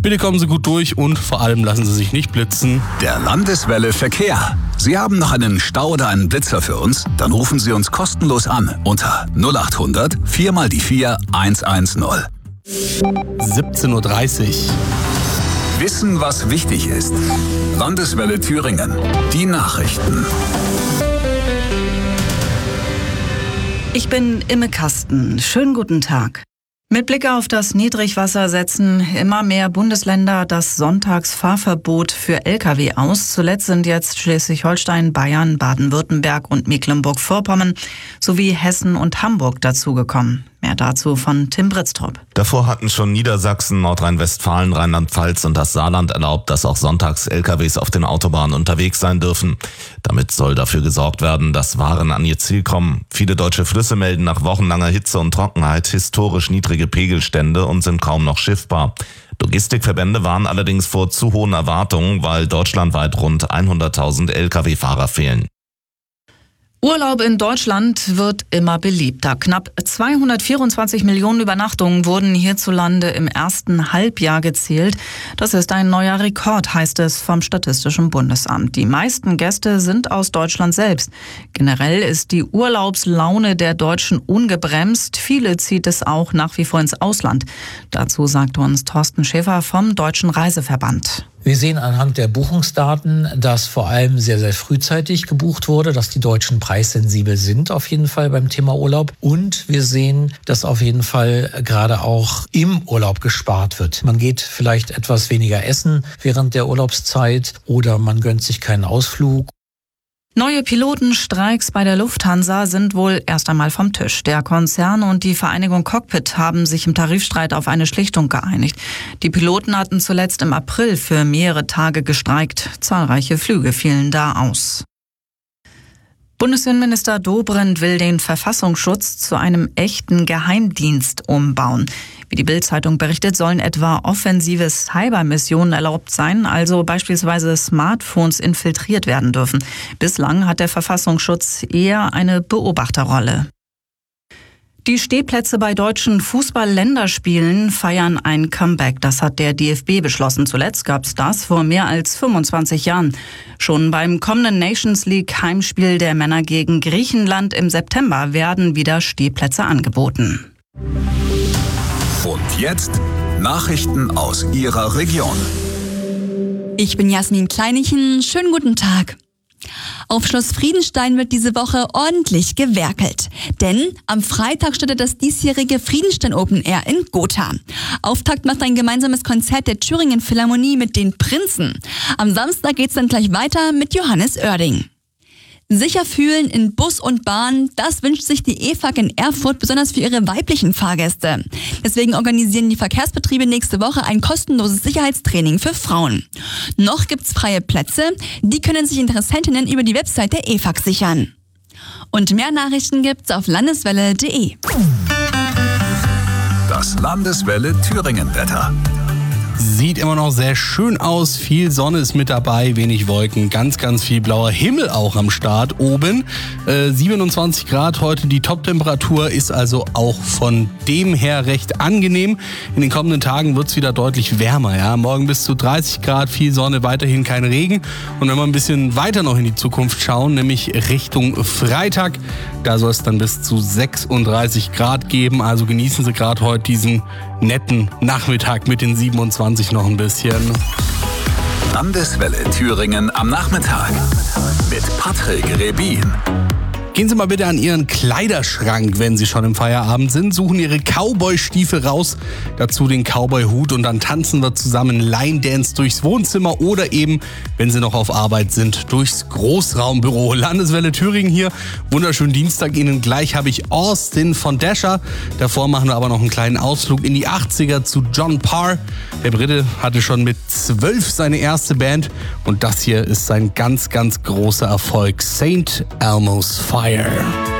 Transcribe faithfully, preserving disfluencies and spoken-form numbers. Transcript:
Bitte kommen Sie gut durch und vor allem lassen Sie sich nicht blitzen. Der Landeswelle Verkehr. Sie haben noch einen Stau oder einen Blitzer für uns? Dann rufen Sie uns kostenlos an unter null acht hundert vier mal die vier eins eins null. siebzehn Uhr dreißig. Wissen, was wichtig ist. Landeswelle Thüringen. Die Nachrichten. Ich bin Imme Kasten. Schönen guten Tag. Mit Blick auf das Niedrigwasser setzen immer mehr Bundesländer das Sonntagsfahrverbot für L K W aus. Zuletzt sind jetzt Schleswig-Holstein, Bayern, Baden-Württemberg und Mecklenburg-Vorpommern sowie Hessen und Hamburg dazugekommen. Mehr dazu von Tim Britztrup. Davor hatten schon Niedersachsen, Nordrhein-Westfalen, Rheinland-Pfalz und das Saarland erlaubt, dass auch sonntags L K Ws auf den Autobahnen unterwegs sein dürfen. Damit soll dafür gesorgt werden, dass Waren an ihr Ziel kommen. Viele deutsche Flüsse melden nach wochenlanger Hitze und Trockenheit historisch niedrige Pegelstände und sind kaum noch schiffbar. Logistikverbände warnen allerdings vor zu hohen Erwartungen, weil deutschlandweit rund hunderttausend L K W-Fahrer fehlen. Urlaub in Deutschland wird immer beliebter. Knapp zweihundertvierundzwanzig Millionen Übernachtungen wurden hierzulande im ersten Halbjahr gezählt. Das ist ein neuer Rekord, heißt es vom Statistischen Bundesamt. Die meisten Gäste sind aus Deutschland selbst. Generell ist die Urlaubslaune der Deutschen ungebremst. Viele zieht es auch nach wie vor ins Ausland. Dazu sagt uns Thorsten Schäfer vom Deutschen Reiseverband. Wir sehen anhand der Buchungsdaten, dass vor allem sehr, sehr frühzeitig gebucht wurde, dass die Deutschen preissensibel sind auf jeden Fall beim Thema Urlaub. Und wir sehen, dass auf jeden Fall gerade auch im Urlaub gespart wird. Man geht vielleicht etwas weniger essen während der Urlaubszeit oder man gönnt sich keinen Ausflug. Neue Pilotenstreiks bei der Lufthansa sind wohl erst einmal vom Tisch. Der Konzern und die Vereinigung Cockpit haben sich im Tarifstreit auf eine Schlichtung geeinigt. Die Piloten hatten zuletzt im April für mehrere Tage gestreikt. Zahlreiche Flüge fielen da aus. Bundesinnenminister Dobrindt will den Verfassungsschutz zu einem echten Geheimdienst umbauen. Wie die Bild-Zeitung berichtet, sollen etwa offensive Cybermissionen erlaubt sein, also beispielsweise Smartphones infiltriert werden dürfen. Bislang hat der Verfassungsschutz eher eine Beobachterrolle. Die Stehplätze bei deutschen Fußball-Länderspielen feiern ein Comeback. Das hat der D F B beschlossen. Zuletzt gab es das vor mehr als fünfundzwanzig Jahren. Schon beim kommenden Nations League Heimspiel der Männer gegen Griechenland im September werden wieder Stehplätze angeboten. Und jetzt Nachrichten aus Ihrer Region. Ich bin Jasmin Kleinichen. Schönen guten Tag. Auf Schloss Friedenstein wird diese Woche ordentlich gewerkelt. Denn am Freitag startet das diesjährige Friedenstein Open Air in Gotha. Auftakt macht ein gemeinsames Konzert der Thüringen Philharmonie mit den Prinzen. Am Samstag geht's dann gleich weiter mit Johannes Oerding. Sicher fühlen in Bus und Bahn, das wünscht sich die E F A G in Erfurt besonders für ihre weiblichen Fahrgäste. Deswegen organisieren die Verkehrsbetriebe nächste Woche ein kostenloses Sicherheitstraining für Frauen. Noch gibt's freie Plätze, die können sich Interessentinnen über die Website der E F A G sichern. Und mehr Nachrichten gibt's auf landeswelle punkt de. Das Landeswelle Thüringen-Wetter. Sieht immer noch sehr schön aus. Viel Sonne ist mit dabei, wenig Wolken, ganz, ganz viel blauer Himmel auch am Start oben. Äh, siebenundzwanzig Grad heute die Top-Temperatur, ist also auch von dem her recht angenehm. In den kommenden Tagen wird es wieder deutlich wärmer. Ja? Morgen bis zu dreißig Grad, viel Sonne, weiterhin kein Regen. Und wenn wir ein bisschen weiter noch in die Zukunft schauen, nämlich Richtung Freitag, da soll es dann bis zu sechsunddreißig Grad geben. Also genießen Sie gerade heute diesen netten Nachmittag mit den siebenundzwanzig noch ein bisschen. Landeswelle Thüringen am Nachmittag mit Patrick Rebin. Gehen Sie mal bitte an Ihren Kleiderschrank, wenn Sie schon im Feierabend sind. Suchen Ihre Cowboy-Stiefel raus, dazu den Cowboy-Hut und dann tanzen wir zusammen Line-Dance durchs Wohnzimmer oder eben, wenn Sie noch auf Arbeit sind, durchs Großraumbüro. Landeswelle Thüringen hier. Wunderschönen Dienstag Ihnen. Gleich habe ich Austin von Dasher. Davor machen wir aber noch einen kleinen Ausflug in die achtziger zu John Parr. Der Brite hatte schon mit zwölf seine erste Band und das hier ist sein ganz, ganz großer Erfolg. Saint Elmo's Fire.